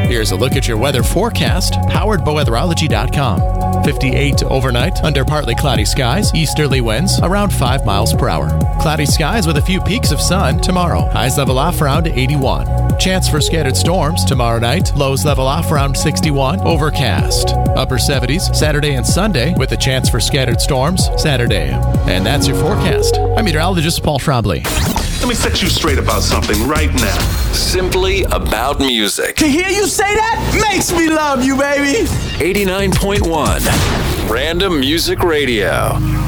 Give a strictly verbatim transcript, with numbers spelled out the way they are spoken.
Here's a look at your weather forecast, powered by weatherology dot com. fifty-eight overnight, under partly cloudy skies, easterly winds around five miles per hour. Cloudy skies with a few peaks of sun tomorrow. Highs level off around eighty-one. Chance for scattered storms tomorrow night. Lows level off around sixty-one. Overcast. Upper seventies Saturday and Sunday with a chance for scattered storms Saturday. And that's your forecast. I'm meteorologist Paul Trombley. Let me set you straight about something right now. Simply about music. To hear you say that makes me love you, baby. eighty-nine point one Random Music Radio.